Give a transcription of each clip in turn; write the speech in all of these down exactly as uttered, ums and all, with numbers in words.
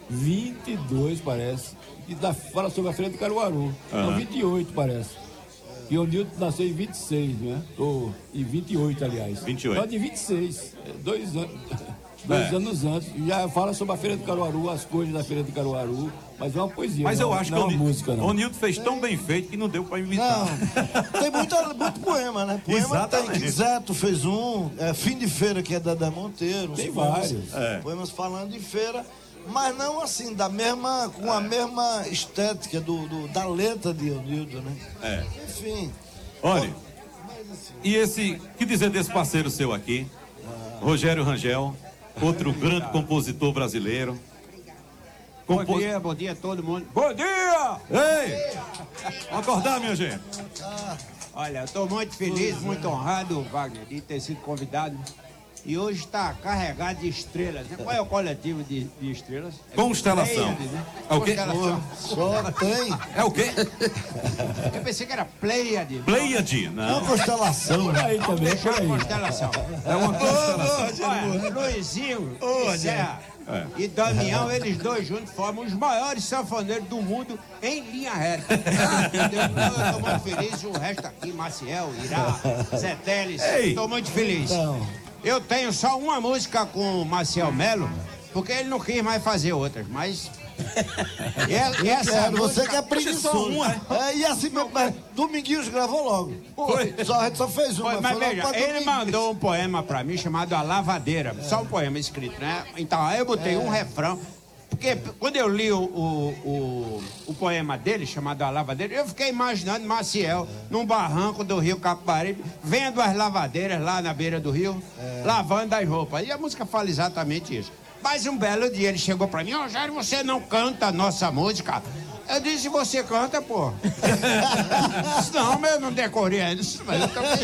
vinte e dois, parece. E da, fala sobre a Feira de Caruaru. Uhum. Não, vinte e oito, parece. E o Nilton nasceu em vinte e seis, né? Ou em vinte e oito, aliás. vinte e oito. Não, de vinte e seis. Dois anos. Dois é. anos antes, já fala sobre a Feira de Caruaru, as coisas da Feira de Caruaru, mas é uma poesia. Mas não, eu acho não que é uma música, não. O Nilton fez tão bem feito que não deu pra imitar. Não, tem muita, muito poema, né? Poema Exatamente. tem, Quiseto fez um, é, Fim de Feira, que é da, da Monteiro. Tem poemas, vários. É. Poemas falando de feira, mas não assim, da mesma, com a mesma estética do, do, da letra de Nilton, né? É. Enfim. Olha, e esse, que dizer desse parceiro seu aqui, Rogério Rangel, outro grande compositor brasileiro. Bom Compos... dia, bom dia a todo mundo. Bom dia! Ei! Vamos acordar, minha gente. Olha, eu estou muito feliz, muito honrado, Wagner, de ter sido convidado. E hoje está carregado de estrelas. Né? Qual é o coletivo de, de estrelas? É Constelação. Pleiades, né? É o quê? Constelação. Só tem. É o quê? Eu pensei que era Pleiade. Pleiade, É não. uma constelação. Por aí também, Deixa por a aí. constelação. É uma constelação. Olha, Luizinho e Serra É. e Damião, eles dois juntos formam os maiores sanfoneiros do mundo em linha reta. Entendeu? Eu estou muito feliz, o resto aqui, Maciel, Irá, Zé Teles, Ei. estou muito feliz. Então. Eu tenho só uma música com o Maciel Melo, porque ele não quis mais fazer outras, mas... E, e essa É, música... você que é preguiçoso. É, e assim mesmo, mas Dominguinhos gravou logo. Foi. Só, a gente só fez uma. Foi, mas foi logo veja, pra ele Dominguinhos. mandou um poema pra mim chamado A Lavadeira, É. só um poema escrito, né? Então, aí eu botei um refrão, porque quando eu li o, o, o, o poema dele, chamado A Lavadeira, eu fiquei imaginando Maciel num barranco do rio Capibaribe, vendo as lavadeiras lá na beira do rio, É. lavando as roupas. E a música fala exatamente isso. Mas um belo dia ele chegou pra mim, ó, Jair, você não canta a nossa música? Eu disse, você canta, pô. Disse, não, mas eu não decorei ainda. Mas eu também...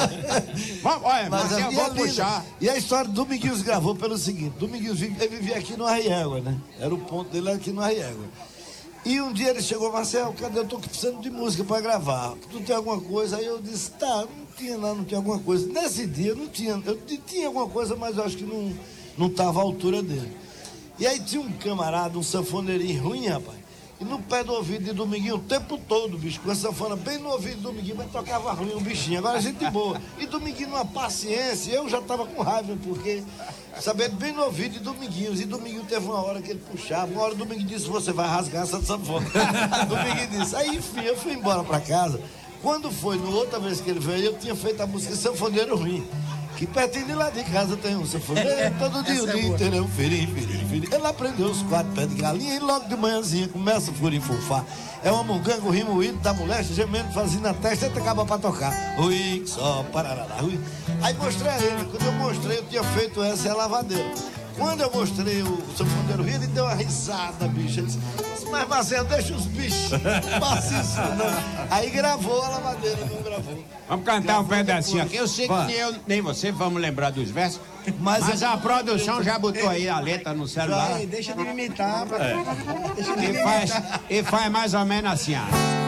Vamos, olha, Mas Marcelo, a eu vou minha puxar. linda. E a história do Dominguinhos gravou pelo seguinte: Dominguinhos vi- ele vivia aqui no Arriégua, né? Era o ponto dele aqui no Arriégua. E um dia ele chegou, Marcelo, cadê? Eu tô precisando de música pra gravar. Tu tem alguma coisa? Aí eu disse, tá, não tinha lá, não tinha alguma coisa. Nesse dia não tinha, eu t- tinha alguma coisa, mas eu acho que não, não tava à altura dele. E aí tinha um camarada, um sanfoneirinho ruim, rapaz. E no pé do ouvido de Dominguinho o tempo todo, bicho, com a sanfona bem no ouvido de Dominguinho, mas tocava ruim o bichinho. Agora gente boa. E Dominguinho numa paciência, eu já tava com raiva, porque sabendo bem no ouvido de Dominguinho. E Dominguinho teve uma hora que ele puxava, uma hora o Dominguinho disse, você vai rasgar essa sanfona. Dominguinho disse. Aí, enfim, eu fui embora pra casa. Quando foi, na outra vez que ele veio, eu tinha feito a música Sanfoneiro Ruim. Que pertinho de lá de casa tem um sanfoneiro, todo dia o dia inteiro é um firim, firim, firim. Ele aprendeu os quatro pés de galinha e logo de manhãzinha começa a furinfufar. É uma mungango, rimoído da mulher, gemendo, fazendo na testa, até acaba pra tocar. Ui, só, parará, ui. Aí mostrei a ele, quando eu mostrei, eu tinha feito essa é a lavadeira. Quando eu mostrei o sanfoneiro Rio, ele deu uma risada, bicho. Ele disse, mas Marcelo, deixa os bichos, não faça isso não. Aí gravou a lavadeira, não gravou. Vamos cantar Gravou um pedacinho depois. aqui. Eu sei que Vai. nem eu, nem você vamos lembrar dos versos, mas, Mas a eu- produção já botou aí a letra no celular. Deixa de me imitar, pra... deixa de me E imitar. faz, e faz mais ou menos assim, ó.